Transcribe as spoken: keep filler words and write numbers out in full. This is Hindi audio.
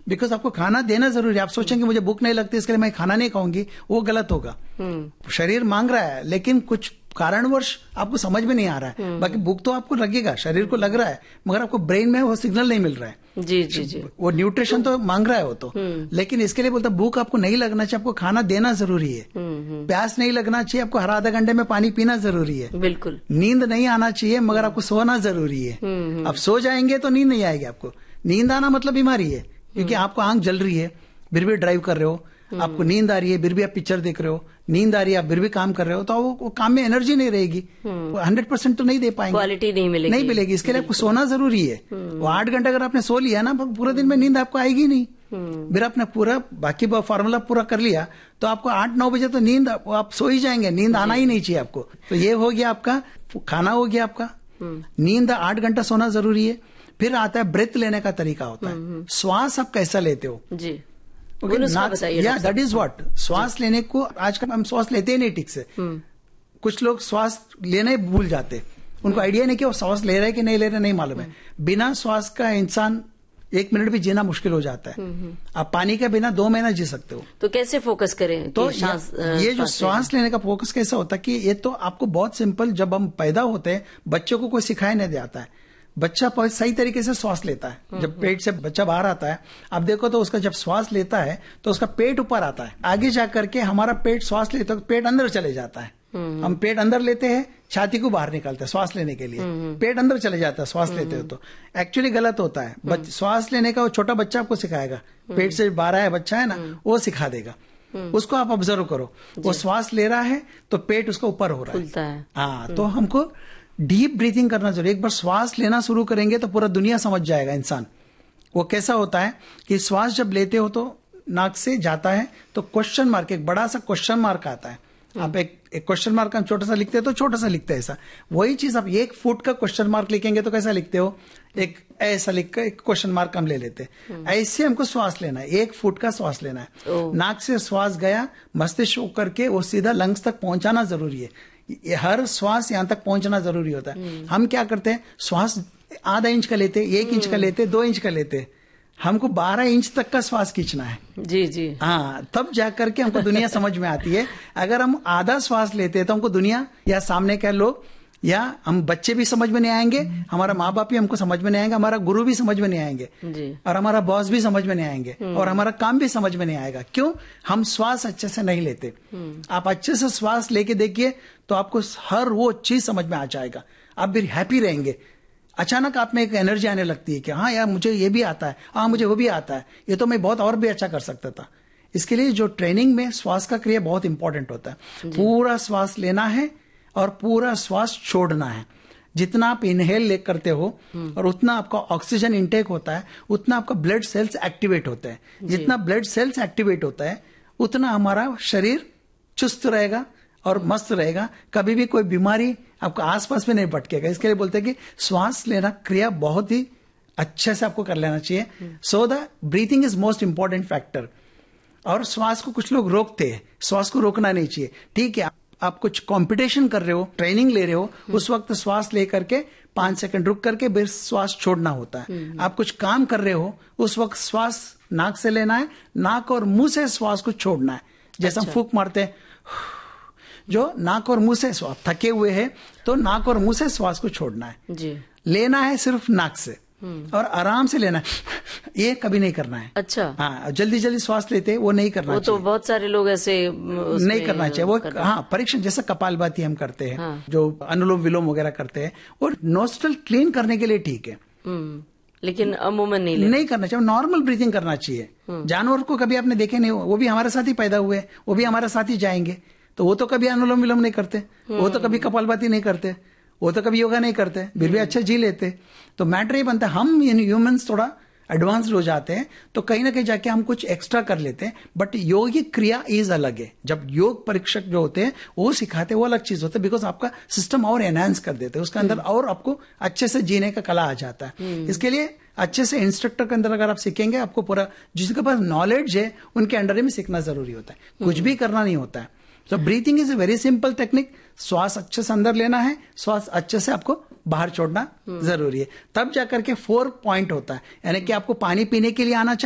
बिकॉज आपको खाना देना जरूरी है। आप सोचेंगे मुझे भूख नहीं लगती इसके लिए मैं खाना नहीं खाऊंगी, वो गलत होगा। शरीर मांग रहा है लेकिन कुछ कारणवश आपको समझ में नहीं आ रहा है। बाकी भूख तो आपको लगेगा, शरीर को लग रहा है, मगर आपको ब्रेन में वो सिग्नल नहीं मिल रहा है। जी जी जी वो न्यूट्रिशन तो मांग रहा है वो तो, लेकिन इसके लिए बोलता भूख आपको नहीं लगना चाहिए, आपको खाना देना जरूरी है। प्यास नहीं लगना चाहिए, आपको हर आधा घंटे में पानी पीना जरूरी है। बिल्कुल। नींद नहीं आना चाहिए मगर आपको सोना जरूरी है। अब सो जाएंगे तो नींद नहीं आएगी आपको। नींद आना मतलब बीमारी है, क्योंकि आपको आंख जल रही है फिर भी ड्राइव कर रहे हो, आपको नींद आ रही है फिर भी आप पिक्चर देख रहे हो, नींद आ रही है आप फिर भी काम कर रहे हो, तो वो, वो काम में एनर्जी नहीं रहेगी, हंड्रेड परसेंट तो नहीं दे पाएंगे, क्वालिटी नहीं मिलेगी नहीं मिलेगी। इसके लिए आपको सोना जरूरी है। वो आठ घंटे अगर आपने सो लिया ना पूरे दिन में नींद आपको आएगी नहीं। फिर आपने पूरा बाकी फॉर्मूला पूरा कर लिया तो आपको आठ नौ बजे तो नींद आप सो ही जाएंगे, नींद आना ही नहीं चाहिए आपको। तो ये हो गया आपका खाना, हो गया आपका नींद, आठ घंटा सोना जरूरी है। फिर आता है ब्रेथ लेने का तरीका होता है, श्वास आप कैसा लेते हो जी, या दैट इज व्हाट। श्वास लेने को आजकल हम श्वास लेते ही नहीं ठीक से, कुछ लोग श्वास लेने भूल जाते, उनको आइडिया नहीं कि वो श्वास ले रहे कि नहीं ले रहे नहीं मालूम है। बिना श्वास का इंसान एक मिनट भी जीना मुश्किल हो जाता है। आप पानी के बिना दो महीना जी सकते हो। तो कैसे फोकस करें? तो ये जो श्वास लेने का फोकस कैसा होता है कि ये तो आपको बहुत सिंपल, जब हम पैदा होते हैं बच्चों को कोई सिखाया नहीं जाता है, बच्चा सही तरीके से श्वास लेता है। जब पेट से बच्चा बाहर आता है, आप देखो तो उसका जब श्वास लेता है तो उसका पेट ऊपर आता है, आगे जाकर के हमारा पेट श्वास लेता है तो पेट अंदर चले जाता है। हम पेट अंदर लेते हैं, छाती को बाहर निकालते हैं श्वास लेने के लिए, पेट अंदर चले जाता है श्वास लेते हो तो एक्चुअली गलत होता है। श्वास लेने का वो छोटा बच्चा आपको सिखाएगा, पेट से बाहर आया बच्चा है ना, वो सिखा देगा, उसको आप ऑब्जर्व करो। वो श्वास ले रहा है तो पेट उसका ऊपर हो रहा है। हाँ, तो हमको डीप ब्रीथिंग करना जरूरी। एक बार श्वास लेना शुरू करेंगे तो पूरा दुनिया समझ जाएगा इंसान। वो कैसा होता है कि श्वास जब लेते हो तो नाक से जाता है तो क्वेश्चन मार्क, एक बड़ा सा क्वेश्चन मार्क आता है। आप एक एक क्वेश्चन मार्क हम छोटा सा लिखते हैं तो छोटा सा लिखते हैं ऐसा, वही चीज आप एक फुट का क्वेश्चन मार्क लिखेंगे तो कैसा लिखते हो, एक ऐसा लिख कर एक क्वेश्चन मार्क हम ले लेते हैं। ऐसे हमको श्वास लेना है, एक फुट का श्वास लेना है। नाक से श्वास गया, मस्तिष्क होकर के वो सीधा लंग्स तक पहुंचाना जरूरी है। हर श्वास यहां तक पहुंचना जरूरी होता है। हम क्या करते हैं, श्वास आधा इंच का लेते, एक इंच का लेते, दो इंच का लेते, हमको बारह इंच तक का श्वास खींचना है। जी जी हाँ, तब जाकर के हमको दुनिया समझ में आती है। अगर हम आधा श्वास लेते हैं तो हमको दुनिया या सामने के लोग या हम बच्चे भी समझ में नहीं आएंगे, हमारा माँ बाप भी हमको समझ में नहीं आएंगे, हमारा गुरु भी समझ में नहीं आएंगे जी। और हमारा बॉस भी समझ में नहीं आएंगे और हमारा काम भी समझ में नहीं आएगा। क्यों? हम श्वास अच्छे से नहीं लेते। आप अच्छे से श्वास लेके देखिए तो आपको हर वो चीज समझ में आ जाएगा, आप भी हैप्पी रहेंगे। अचानक आप में एक एनर्जी आने लगती है कि हाँ यार मुझे ये भी आता है, हाँ मुझे वो भी आता है, ये तो मैं बहुत और भी अच्छा कर सकता था। इसके लिए जो ट्रेनिंग में श्वास का क्रिया बहुत इंपॉर्टेंट होता है। पूरा श्वास लेना है और पूरा श्वास छोड़ना है। जितना आप इनहेल ले करते हो और उतना आपका ऑक्सीजन इंटेक होता है, उतना आपका ब्लड सेल्स एक्टिवेट होते हैं। जितना ब्लड सेल्स एक्टिवेट होता है उतना हमारा शरीर चुस्त रहेगा और मस्त रहेगा, कभी भी कोई बीमारी आपको आसपास में नहीं भटकेगा। इसके लिए बोलते हैं कि श्वास लेना क्रिया बहुत ही अच्छे से आपको कर लेना चाहिए। So the breathing is most important factor. और श्वास को कुछ लोग रोकते हैं, श्वास को रोकना नहीं चाहिए। ठीक है, आप कुछ कंपटीशन कर रहे हो, ट्रेनिंग ले रहे हो, उस वक्त श्वास लेकर के पांच सेकंड रुक करके फिर श्वास छोड़ना होता है। आप कुछ काम कर रहे हो, उस वक्त श्वास नाक से लेना है, नाक और मुंह से श्वास को छोड़ना है। जैसे हम फूंक मारते हैं, जो नाक और मुंह से श्वास, थके हुए हैं तो नाक और मुंह से श्वास को छोड़ना है जी। लेना है सिर्फ नाक से और आराम से लेना है, ये कभी नहीं करना है। अच्छा, हाँ, जल्दी जल्दी श्वास लेते हैं वो नहीं करना वो चाहिए। तो बहुत सारे लोग ऐसे नहीं करना चाहिए वो। हाँ, परीक्षण जैसा कपालभाति हम करते हैं, हाँ। जो अनुलोम विलोम वगैरह करते हैं, और नोस्ट्रल क्लीन करने के लिए ठीक है, लेकिन अमूमन नहीं नहीं करना चाहिए। नॉर्मल ब्रीथिंग करना चाहिए। जानवर को कभी आपने देखे नहीं, वो भी हमारे साथ ही पैदा हुए, वो भी हमारे साथ ही जाएंगे, तो वो तो कभी अनुलोम विलोम नहीं करते, वो तो कभी कपालभाति नहीं करते, वो तो कभी योगा नहीं करते, फिर भी अच्छा जी लेते। तो मैटर ये बनता है, हम ह्यूमंस थोड़ा एडवांस्ड हो जाते हैं तो कहीं ना कहीं जाके हम कुछ एक्स्ट्रा कर लेते हैं। बट योगिक क्रिया इज अलग है। जब योग परीक्षक जो होते हैं वो सिखाते हैं, वो अलग चीज होता है, बिकॉज आपका सिस्टम और एनहांस कर देते हैं, उसके अंदर और आपको अच्छे से जीने का कला आ जाता है। इसके लिए अच्छे से इंस्ट्रक्टर के अंदर अगर आप सीखेंगे, आपको पूरा जिसके पास नॉलेज है उनके अंडर में सीखना जरूरी होता है, कुछ भी करना नहीं होता है। तो breathing is a very simple technique. श्वास अच्छे से अंदर लेना है, श्वास अच्छे से आपको बाहर छोड़ना जरूरी है। तब जाकर के फोर पॉइंट होता है, यानी कि आपको पानी पीने के लिए आना चाहिए।